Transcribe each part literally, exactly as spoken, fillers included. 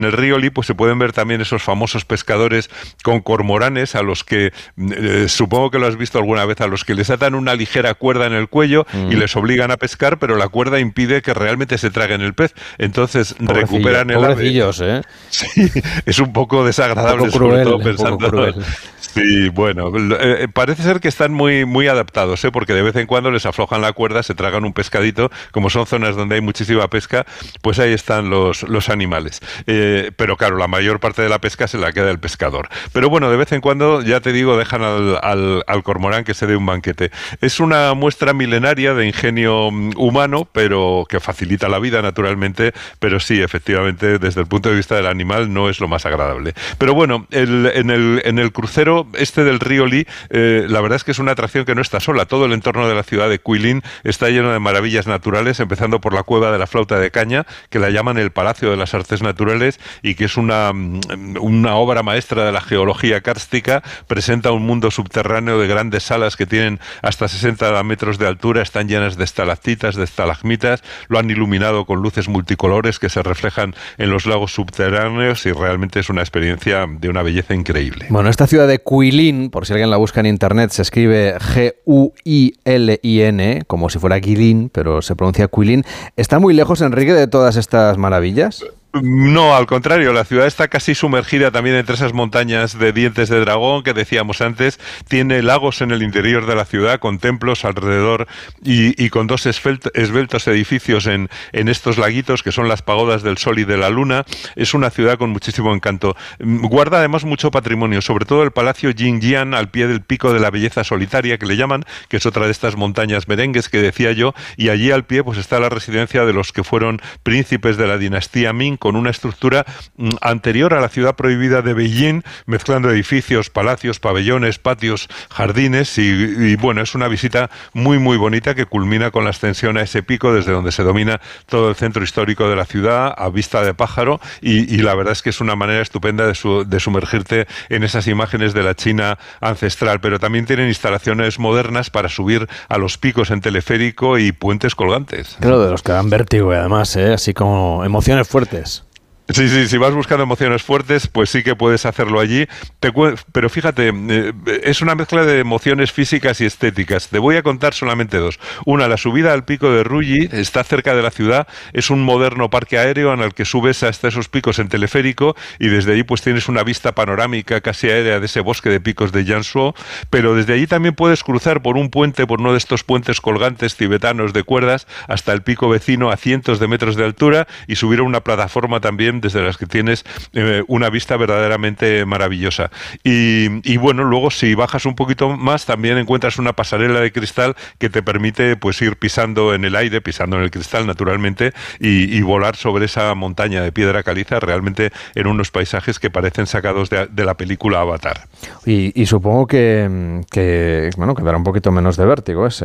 En el río Lee pues se pueden ver también esos famosos pescadores con cormoranes a los que, eh, supongo que lo has visto alguna vez, a los que les atan una ligera cuerda en el cuello mm. y les obligan a pescar, pero la cuerda impide que realmente se traguen el pez. Entonces Pobrecillo, recuperan el pobrecillos, ave. ¿eh? Sí, es un poco desagradable, un poco cruel, sobre todo pensando... Sí, bueno, eh, parece ser que están muy, muy adaptados, ¿eh? Porque de vez en cuando les aflojan la cuerda, se tragan un pescadito, como son zonas donde hay muchísima pesca, pues ahí están los, los animales. Eh, pero claro, la mayor parte de la pesca se la queda el pescador. Pero bueno, de vez en cuando, ya te digo, dejan al, al, al cormorán que se dé un banquete. Es una muestra milenaria de ingenio humano, pero que facilita la vida, naturalmente, pero sí, efectivamente, desde el punto de vista del animal no es lo más agradable. Pero bueno, el, en, el, en el crucero este del río Lee, eh, la verdad es que es una atracción que no está sola. Todo el entorno de la ciudad de Cuilín está lleno de maravillas naturales, empezando por la cueva de la flauta de caña, que la llaman el Palacio de las Artes Naturales y que es una, una obra maestra de la geología kárstica. Presenta un mundo subterráneo de grandes salas que tienen hasta sesenta metros de altura, están llenas de estalactitas, de estalagmitas, lo han iluminado con luces multicolores que se reflejan en los lagos subterráneos y realmente es una experiencia de una belleza increíble. Bueno, esta ciudad de Cuilín, por si alguien la busca en internet, se escribe G U I L I N, como si fuera Guilín, pero se pronuncia Cuilín. ¿Está muy lejos, Enrique, de todas estas maravillas? No, al contrario, la ciudad está casi sumergida también entre esas montañas de dientes de dragón que decíamos antes. Tiene lagos en el interior de la ciudad con templos alrededor y, y con dos esbeltos edificios en, en estos laguitos que son las pagodas del Sol y de la Luna. Es una ciudad con muchísimo encanto. Guarda además mucho patrimonio, sobre todo el Palacio Jingjiang al pie del Pico de la Belleza Solitaria, que le llaman, que es otra de estas montañas merengues que decía yo, y allí al pie pues está la residencia de los que fueron príncipes de la dinastía Ming, con una estructura anterior a la ciudad prohibida de Beijing, mezclando edificios, palacios, pabellones, patios, jardines y, y bueno, es una visita muy muy bonita que culmina con la ascensión a ese pico desde donde se domina todo el centro histórico de la ciudad a vista de pájaro y, y la verdad es que es una manera estupenda de, su, de sumergirte en esas imágenes de la China ancestral, pero también tienen instalaciones modernas para subir a los picos en teleférico y puentes colgantes. Claro, de los que dan vértigo y además, ¿eh? Así como emociones fuertes. Sí, sí, si vas buscando emociones fuertes, pues sí que puedes hacerlo allí. Te cu- pero fíjate, eh, es una mezcla de emociones físicas y estéticas. Te voy a contar solamente dos. Una, la subida al pico de Ruyi, está cerca de la ciudad, es un moderno parque aéreo en el que subes hasta esos picos en teleférico y desde allí pues tienes una vista panorámica casi aérea de ese bosque de picos de Jiangsu, pero desde allí también puedes cruzar por un puente, por uno de estos puentes colgantes tibetanos de cuerdas, hasta el pico vecino a cientos de metros de altura y subir a una plataforma también desde las que tienes eh, una vista verdaderamente maravillosa. Y, y bueno, luego si bajas un poquito más también encuentras una pasarela de cristal que te permite pues ir pisando en el aire, pisando en el cristal naturalmente y, y volar sobre esa montaña de piedra caliza realmente en unos paisajes que parecen sacados de, de la película Avatar. Y, y supongo que, que, bueno, que dará un poquito menos de vértigo ese.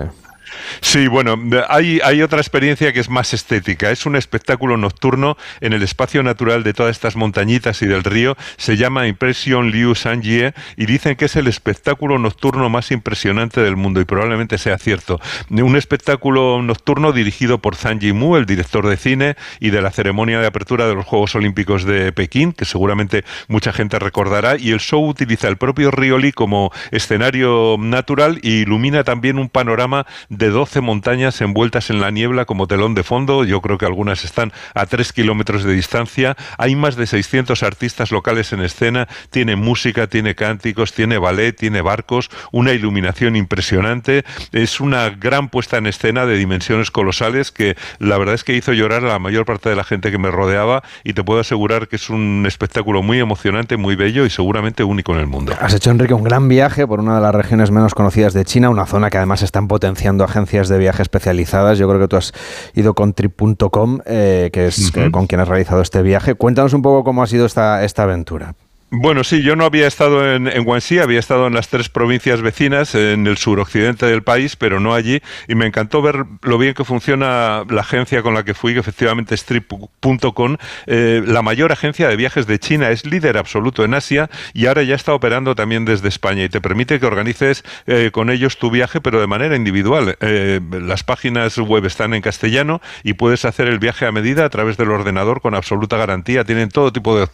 Sí, bueno, hay, hay otra experiencia que es más estética. Es un espectáculo nocturno en el espacio natural de todas estas montañitas y del río. Se llama Impression Liu Sanjie y dicen que es el espectáculo nocturno más impresionante del mundo y probablemente sea cierto. Un espectáculo nocturno dirigido por Zhang Yimou, el director de cine y de la ceremonia de apertura de los Juegos Olímpicos de Pekín, que seguramente mucha gente recordará, y el show utiliza el propio río Li como escenario natural y ilumina también un panorama de doce montañas envueltas en la niebla como telón de fondo. Yo creo que algunas están a tres kilómetros de distancia. Hay más de seiscientos artistas locales en escena. Tiene música, tiene cánticos, tiene ballet, tiene barcos, una iluminación impresionante. Es una gran puesta en escena de dimensiones colosales que la verdad es que hizo llorar a la mayor parte de la gente que me rodeaba, y te puedo asegurar que es un espectáculo muy emocionante, muy bello y seguramente único en el mundo. Has hecho, Enrique, un gran viaje por una de las regiones menos conocidas de China, una zona que además están potenciando agencias de viaje especializadas. Yo creo que tú has ido con trip punto com, eh, que es uh-huh. que, con quien has realizado este viaje. Cuéntanos un poco cómo ha sido esta, esta aventura. Bueno, sí, yo no había estado en, en Guangxi, había estado en las tres provincias vecinas, en el suroccidente del país, pero no allí, y me encantó ver lo bien que funciona la agencia con la que fui, que efectivamente es trip punto com, eh, la mayor agencia de viajes de China, es líder absoluto en Asia, y ahora ya está operando también desde España, y te permite que organices eh, con ellos tu viaje, pero de manera individual. Eh, las páginas web están en castellano, y puedes hacer el viaje a medida a través del ordenador con absoluta garantía, tienen todo tipo de